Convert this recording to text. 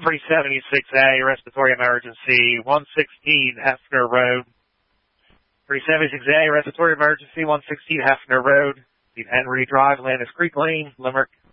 376A, respiratory emergency, 116 Hefner Road. 376A, respiratory emergency, 116 Hefner Road. Steve Henry Drive, Landis Creek Lane, Limerick.